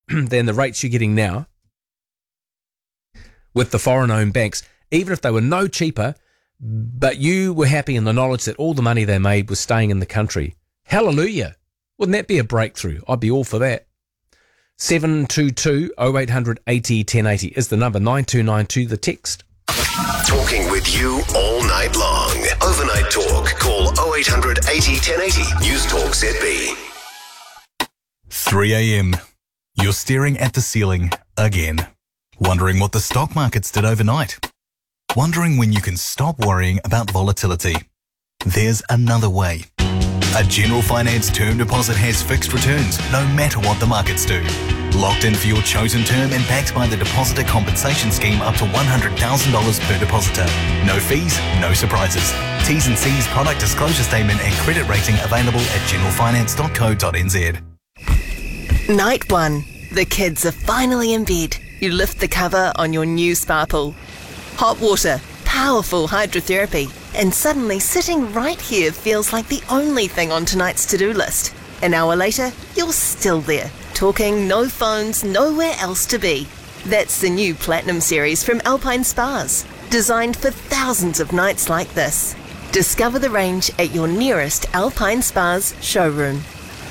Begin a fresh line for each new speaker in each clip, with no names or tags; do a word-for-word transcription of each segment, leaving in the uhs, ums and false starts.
than the rates you're getting now with the foreign-owned banks, even if they were no cheaper, but you were happy in the knowledge that all the money they made was staying in the country. Hallelujah. Wouldn't that be a breakthrough? I'd be all for that. seven two two, oh eight hundred, eighty, ten eighty is the number, nine two nine two the text.
Talking with you all night long. Overnight Talk. Call oh eight hundred, eighty, ten eighty. News Talk Z B.
three a.m. You're staring at the ceiling again. Wondering what the stock markets did overnight. Wondering when you can stop worrying about volatility. There's another way. A General Finance term deposit has fixed returns no matter what the markets do. Locked in for your chosen term and backed by the Depositor Compensation Scheme up to one hundred thousand dollars per depositor. No fees, no surprises. T's and C's, product disclosure statement and credit rating available at general finance dot co dot n z.
Night one. The kids are finally in bed. You lift the cover on your new Sparkle. Hot water, powerful hydrotherapy, and suddenly sitting right here feels like the only thing on tonight's to-do list. An hour later, you're still there, talking, no phones, nowhere else to be. That's the new Platinum Series from Alpine Spas, designed for thousands of nights like this. Discover the range at your nearest Alpine Spas showroom.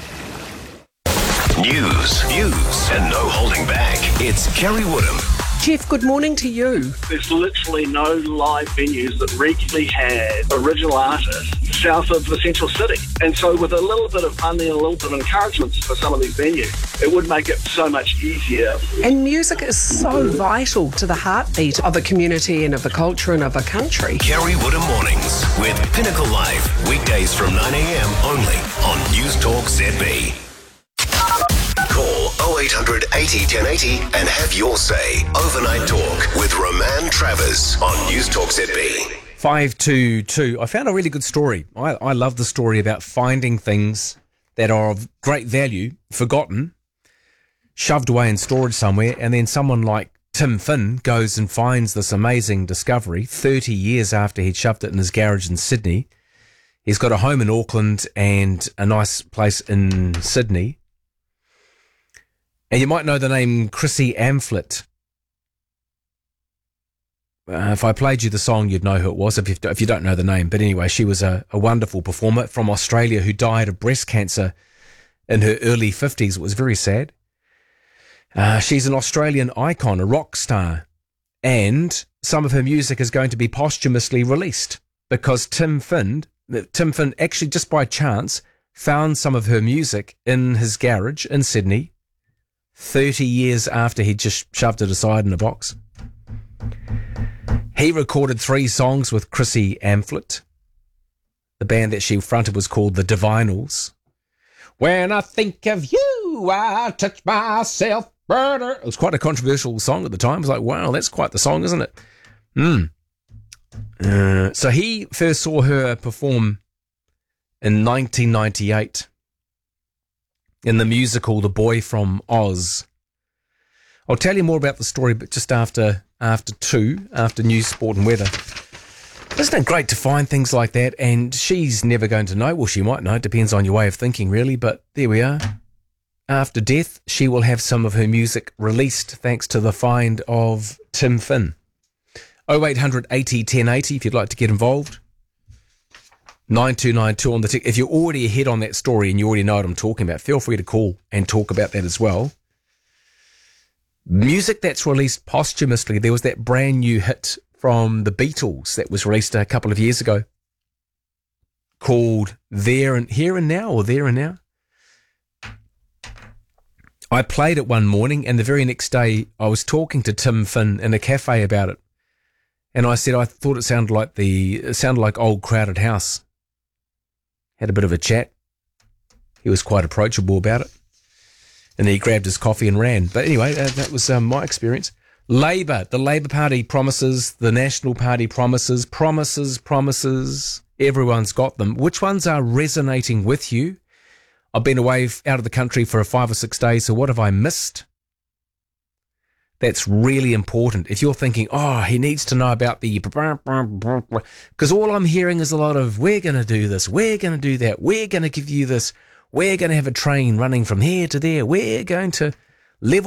News, views, and no holding back. It's Kerry Woodham.
Jeff, good morning to you.
There's literally no live venues that regularly had original artists south of the central city. And so with a little bit of funding and a little bit of encouragement for some of these venues, it would make it so much easier.
And music is so vital to the heartbeat of a community and of a culture and of a country.
Kerry Woodham Mornings with Pinnacle Live. Weekdays from nine a.m. only on News Talk Z B. Call oh eight hundred, eighty, ten eighty and have your say. Overnight Talk with Roman Travers on News Talk Z B.
five two two. I found a really good story. I, I love the story about finding things that are of great value, forgotten, shoved away in storage somewhere, and then someone like Tim Finn goes and finds this amazing discovery thirty years after he'd shoved it in his garage in Sydney. He's got a home in Auckland and a nice place in Sydney. And you might know the name Chrissy Amphlett. Uh, if I played you the song, you'd know who it was, if you, if you don't know the name. But anyway, she was a, a wonderful performer from Australia who died of breast cancer in her early fifties. It was very sad. Uh, she's an Australian icon, a rock star. And some of her music is going to be posthumously released because Tim Finn, Tim Finn actually just by chance found some of her music in his garage in Sydney thirty years after he'd just shoved it aside in a box. He recorded three songs with Chrissy Amphlett. The band that she fronted was called the Divinals. When I think of you, I touch myself better. It was quite a controversial song at the time. It was like, wow, that's quite the song, isn't it? Mm. Uh, so he first saw her perform in nineteen ninety-eight. In the musical The Boy from Oz. I'll tell you more about the story, but just after after two, after news, sport and weather. Isn't it great to find things like that? And she's never going to know. Well, she might know. It depends on your way of thinking, really. But there we are. After death, she will have some of her music released thanks to the find of Tim Finn. oh eight hundred, eighty, ten eighty if you'd like to get involved. nine two nine two on the tick. If you're already ahead on that story and you already know what I'm talking about, feel free to call and talk about that as well. Music that's released posthumously. There was that brand new hit from the Beatles that was released a couple of years ago called There and Here and Now or There and Now. I played it one morning and the very next day I was talking to Tim Finn in a cafe about it. And I said I thought it sounded like the it sounded like Old Crowded House. Had a bit of a chat. He was quite approachable about it. And then he grabbed his coffee and ran. But anyway, uh, that was um, my experience. Labour, the Labour Party promises, the National Party promises, promises, promises. Everyone's got them. Which ones are resonating with you? I've been away out of the country for five or six days, so what have I missed? That's really important. If you're thinking, oh, he needs to know about the... Because all I'm hearing is a lot of, we're going to do this, we're going to do that, we're going to give you this, we're going to have a train running from here to there, we're going to level